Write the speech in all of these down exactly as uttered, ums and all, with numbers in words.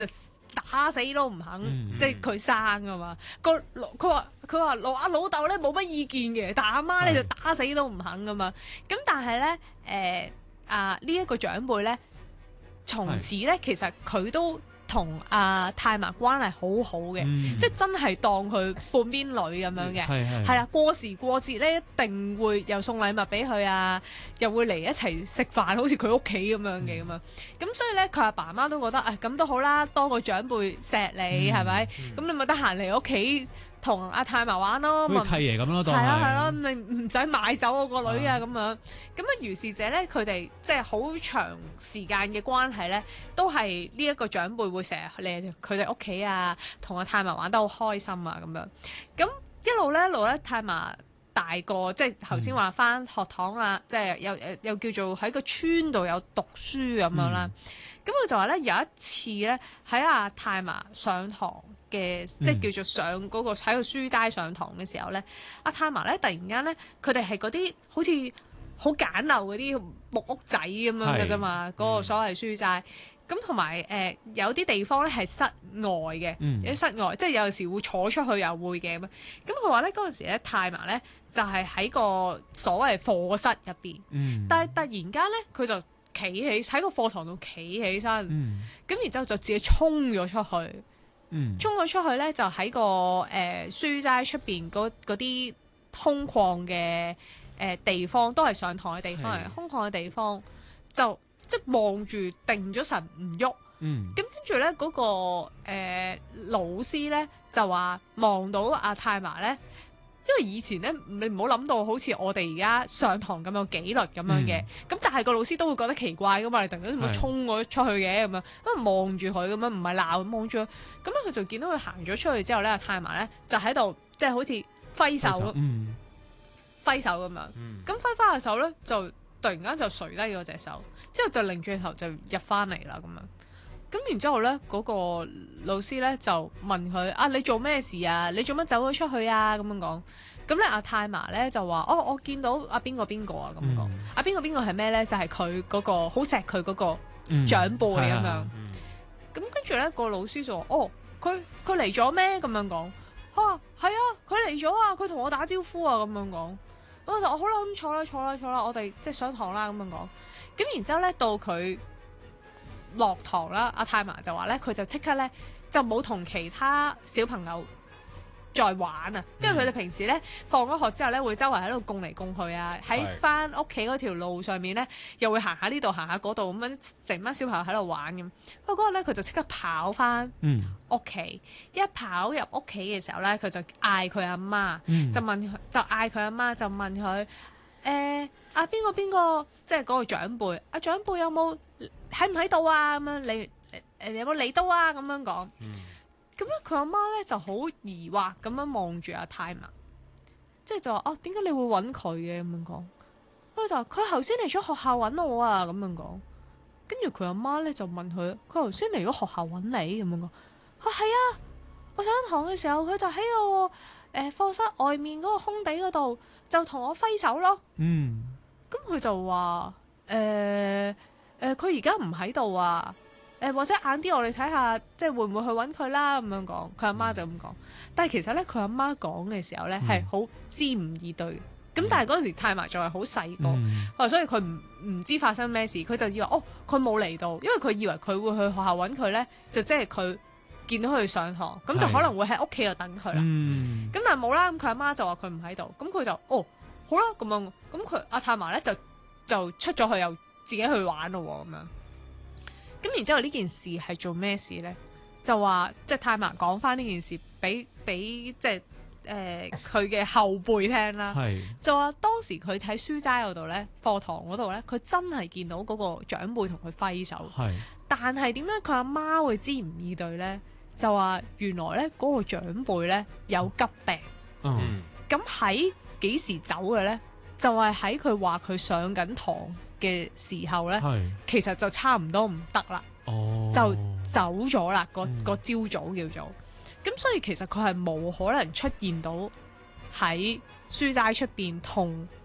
打死都唔肯， 嗯、 即係佢生啊嘛。個佢話佢話老阿老豆咧冇乜意見嘅，但阿媽咧就打死都唔肯噶嘛。咁但係咧誒啊呢一個長輩咧，從此咧其實佢都同阿太嫲關係好好嘅， 嗯、 即係真係當佢半邊女咁樣嘅，係啦。過時過節咧一定會又送禮物俾佢啊，又會嚟一齊食飯，好似佢屋企咁樣嘅咁樣。咁所以咧，佢阿爸媽都覺得啊，咁都好啦，多個長輩錫你係咪？咁、嗯嗯、你咪得閒嚟屋企同阿太嫲玩咯， 好似契爺咁咯，當係。 係啦係啦，你唔使買走我個女啊咁樣。咁啊，如是者咧，佢哋即係好長時間嘅關係咧，都係呢一個長輩會成日嚟佢哋屋企啊，同阿太嫲玩得好開心啊咁樣。咁一路咧一路咧，太嫲大個，即係頭先話返學堂啊，嗯、即係又又叫做喺個村度有讀書咁樣啦。咁佢、嗯、就話咧有一次咧喺阿太嫲上堂嘅，即係叫做上嗰、嗰個喺個書齋上堂嘅時候咧，阿太嫲咧突然間咧，佢哋係嗰啲好似好簡陋嗰啲木屋仔咁樣嘅啫嘛，嗰、嗰個所謂書齋。咁同埋誒有啲地方咧係室外嘅，嗯、有啲室外，即係有時會坐出去又會嘅咁。咁佢話咧嗰陣時咧，太嫲咧就係、是、喺個所謂課室入邊，嗯、但係突然間咧佢就企起喺個課堂度企起身，咁、嗯、然之後就自己衝咗出去，嗯、衝咗出去咧就喺個誒、呃、書齋出邊嗰啲空曠嘅誒地方，都係上堂嘅地方嚟，是空曠嘅地方就。即係望住定咗神唔喐，咁跟住咧嗰個誒、呃、老師咧就話望到阿太嫲咧，因為以前咧你唔好諗到好似我哋而家上堂咁有紀律咁樣嘅，咁、嗯、但係個老師都會覺得奇怪噶嘛，你突然間點解衝咗出去嘅咁樣，因為望住佢咁樣唔係鬧望住佢，咁咧佢就見到佢行咗出去之後咧，阿太嫲咧就喺度即係好似揮手，揮手、嗯、揮手咁樣，咁揮翻隻手咧就。突然間就垂低咗隻手，之後就擰轉頭就入翻嚟啦咁樣。咁然之後咧，嗰、嗰個老師咧就問佢：啊，你做咩事啊？你做乜走咗出去啊？咁樣講。咁咧，阿太嫲咧就話：哦，我見到阿邊個邊個啊咁講。阿邊個邊個係咩咧？就係佢嗰個好錫佢嗰個長輩咁樣。咁跟住咧，個老師就話：哦，佢佢嚟咗咩？咁樣講。啊，係啊，佢嚟咗啊！佢同我打招呼啊！咁樣講。咁我就好啦，咁坐啦，坐啦，坐啦，我哋即係上堂啦咁樣講。咁然之後咧，到佢落堂啦，阿太嫲就話咧，佢就即刻咧就冇同其他小朋友再玩啊，因為佢哋平時咧放咗學之後咧會周圍喺度供嚟供去啊，喺翻屋企嗰條路上面咧又會行下呢度行下嗰度咁樣，成班小朋友喺度玩咁。不過嗰日咧佢就即刻跑翻屋企，嗯、一跑入屋企嘅時候咧，佢就嗌佢阿媽，嗯、就問佢，就嗌佢阿媽就問佢，誒阿邊個邊個，即係嗰個長輩，阿、啊、長輩有冇喺唔喺度啊？咁樣你誒有冇嚟到啊？咁樣講。嗯咁咧，佢阿媽咧就好疑惑咁樣望住阿太嫲，即係就話：哦，點解你會揾佢嘅？咁樣講，佢就話佢頭先嚟咗學校揾我啊！咁樣講，跟住佢阿媽咧就問佢：佢頭先嚟咗學校揾你？咁樣講，啊係啊！我上堂嘅時候，佢就喺個誒課室外面嗰個空地嗰度，就同我揮手咯。嗯，咁佢就話：誒、呃、誒，佢而家唔喺度啊！誒或者晏啲我哋睇下，即係會唔會去揾佢啦？咁樣講，佢阿媽就咁講。嗯、但係其實咧，佢阿媽講嘅時候咧係好支吾以對。咁、嗯、但係嗰陣時太嫲仲係好細個，嗯、所以佢唔唔知發生咩事，佢就以為哦佢冇嚟到，因為佢以為佢會去學校揾佢咧，就即係佢見到佢上堂，咁就可能會喺屋企度等佢啦。咁、嗯、但係冇啦，咁佢阿媽就話佢唔喺度，咁佢就哦好啦咁樣，咁佢阿太嫲咧就就出咗去又自己去玩咯咁樣。咁然之後呢件事係做咩事咧？就話即係太嫲講翻呢件事俾俾即係誒佢嘅後輩聽啦。是就話當時佢喺書齋嗰度咧，課堂嗰度咧，佢真係見到嗰個長輩同佢揮手。是但係點解佢阿媽會支吾以對咧？就話原來咧嗰個長輩咧有急病。嗯。咁喺幾時走嘅咧？就係喺佢話佢上緊堂嘅時候咧，是其實就差唔多唔得啦，哦、就走咗啦。個個朝早叫做咁，所以其實佢係冇可能出現到喺書齋出邊同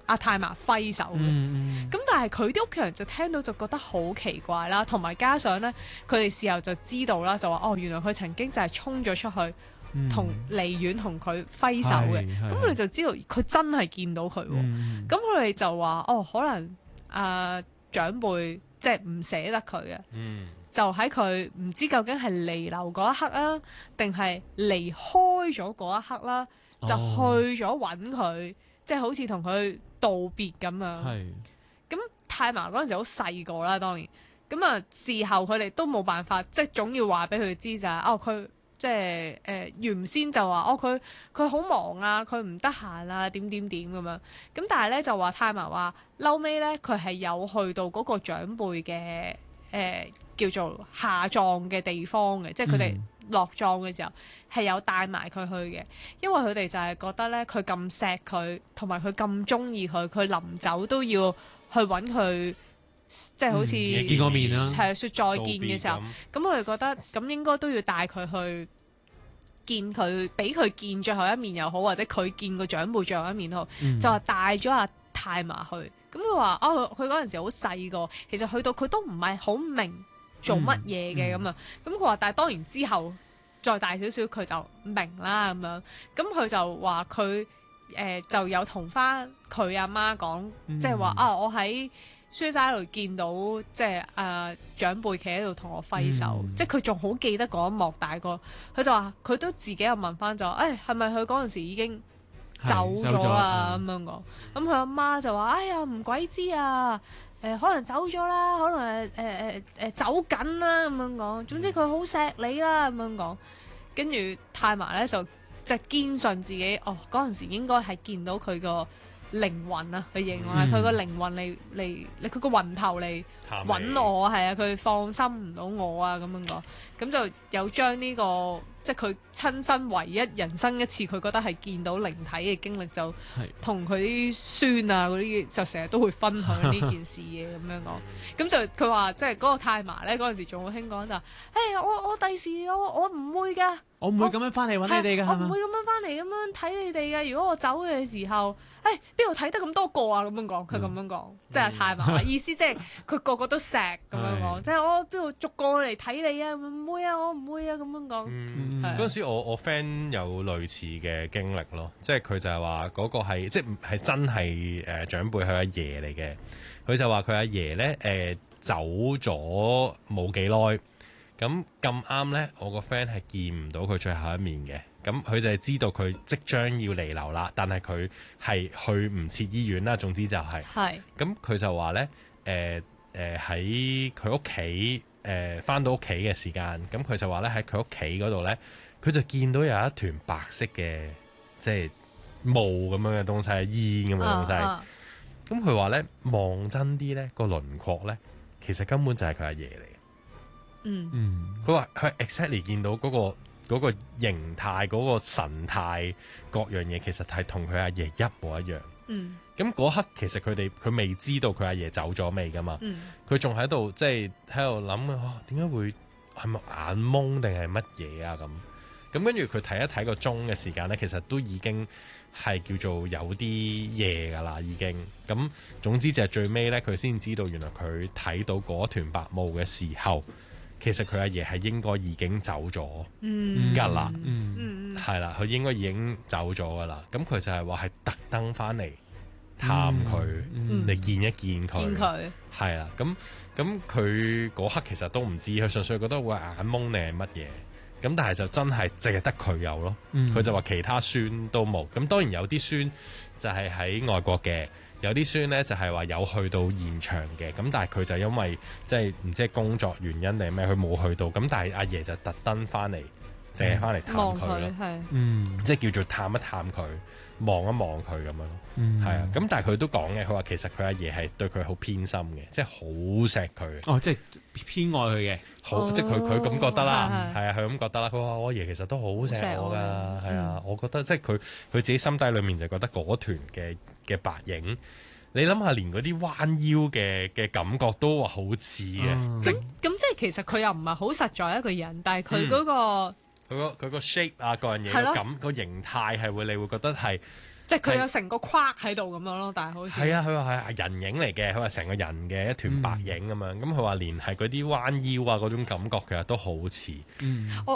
阿太嫲揮手嘅。咁、 嗯、 但係佢啲屋企人就聽到就覺得好奇怪啦，同埋加上咧，佢哋事後就知道啦，就話哦，原來佢曾經就係衝咗出去。同離遠同佢揮手嘅，咁佢哋就知道佢真係見到佢喎。咁佢哋就話：哦，可能啊、呃、長輩即係唔捨得佢嘅， 嗯、 就喺佢唔知究竟係彌留嗰一刻啊，定係離開咗嗰一刻啦，就去咗揾佢，即係好似同佢道別咁樣。咁太嫲嗰陣時好細個啦，當然咁啊，事後佢哋都冇辦法，即係總要話俾佢知就係哦佢。即係誒、呃、原先就話哦佢佢好忙啊，佢唔得閒啊，點點點咁樣。咁但係咧就話太嫲話嬲尾咧佢係有去到嗰個長輩嘅誒、呃、叫做下葬嘅地方嘅，即係佢哋落葬嘅時候係有帶埋佢去嘅，因為佢哋就係覺得咧佢咁錫佢，同埋佢咁中意佢，佢臨走都要去揾佢。即係好似、嗯、 見過面啦， 係説再見嘅時候，咁我哋覺得咁應該都要帶佢去見佢，俾佢見最後一面又好，或者佢見個長輩最後一面都好，嗯、就話帶咗阿太嫲去。咁佢話哦，佢嗰陣時好細個，其實去到佢都唔係好明做乜嘢嘅咁啊。咁佢話，但係當然之後再大少少，佢就明啦咁樣。咁佢就話佢誒就有同翻佢阿媽講，即係話啊，我喺書齋度見到即係誒、呃、長輩企喺度同我揮手，嗯、即係佢仲好記得嗰一幕。大個佢就話佢都自己又問翻咗，誒係咪佢嗰陣時已經走咗啊？咁樣講，咁佢阿媽就話：哎呀唔鬼知啊！誒、呃、可能走咗啦，可能誒誒誒誒走緊啦咁樣講。總之佢好錫你啦咁樣講。跟住太嫲咧就即係堅信自己，哦嗰陣時應該係見到佢個靈魂啊，佢形容係佢個靈魂嚟嚟，佢個魂頭嚟揾我，係啊，佢放心唔到我啊，咁樣講，咁就有將呢個即係佢親身唯一人生一次，佢覺得係見到靈體嘅經歷，就同佢啲孫啊嗰啲就成日都會分享呢件事嘅咁樣講。咁就佢話即係嗰個太嫲咧嗰陣時仲好興講就，誒我我第時我我唔會㗎。 我唔會咁樣翻嚟揾你哋㗎， 我唔會咁樣翻嚟咁樣睇你哋嘅。如果我走嘅時候，誒邊度睇得咁多個啊？咁樣講，佢咁樣講，嗯、即係太嫲意思，即係佢個個都錫咁樣講，即係我邊度逐個嚟睇你啊？唔會啊，我唔會啊，咁樣講。 嗰陣時我我 friend 有類似嘅經歷咯，即係佢就係話嗰個係即係係真係誒長輩佢阿爺嚟嘅，佢就話佢阿爺咧誒走咗冇幾耐。咁咁啱呢，我個 friend 係見唔到佢最後一面嘅，咁佢就係知道佢即將要離流啦，但係佢係去唔切醫院啦。總之就係、是，咁佢是就話呢，誒誒喺佢屋企誒返到屋企嘅時間，咁佢就話呢，喺佢屋企嗰度呢，佢就見到有一團白色嘅即係霧咁樣嘅東西，煙咁嘅東西。咁佢話呢，望真啲呢個輪廓呢，其實根本就係佢阿爺嚟。嗯，佢話佢 exactly 見到嗰、嗰個嗰個形態、嗰、嗰個神態各樣嘢，其實係同佢阿爺一模一樣。嗯，咁嗰刻其實佢哋佢未知道佢阿爺走咗未㗎嘛。嗯，佢仲喺度即係喺度諗啊，點解會係咪眼蒙定係乜嘢啊？咁咁跟住佢睇一睇個鐘嘅時間咧，其實都已經係叫做有啲夜㗎啦，已經。咁總之就係最尾咧，佢先知道原來佢睇到嗰團白霧嘅時候。其實佢阿爺係應該已經走咗㗎啦，係啦，佢應該已經走咗㗎啦。咁佢就係話係特登翻嚟探佢，嚟、嗯嗯、見一見佢，係啦。咁咁佢嗰刻其實都唔知，佢純粹覺得會眼蒙定係乜嘢。咁但係就真係淨係得佢有咯。佢、嗯、就話其他孫都冇。咁當然有啲孫就係喺外國嘅。有啲孫咧就係、是、話有去到現場嘅，咁但係佢就因為即係唔知係工作原因定係咩，佢冇去到。咁但係阿爺就特登翻嚟，淨係翻嚟探佢咯。嗯，即係叫做探一探佢，望一望佢咁樣咯。嗯，係啊。咁但係佢都講嘅，佢話其實佢阿爺係對佢好偏心嘅，即係好錫佢。哦，即係偏愛佢嘅，好、哦、即係佢佢咁覺得啦。係啊，佢咁覺得啦。佢話我阿爺其實都好錫我㗎，係啊。我覺得即係佢佢自己心底裡面就覺得嗰團嘅。嘅白影，你諗下，連嗰啲彎腰嘅嘅感覺都話好似嘅，咁咁即係其實佢又唔係好實在一個人，但係佢嗰個佢個佢個 shape 啊，各樣嘢個感個形態係會，你會覺得係即係佢有成個框喺度咁樣咯，但係好似係啊，佢話係人影嚟嘅，佢話成個人嘅一團白影咁樣，咁佢話連係嗰啲彎腰啊嗰種感覺其實都好似。 嗯。 我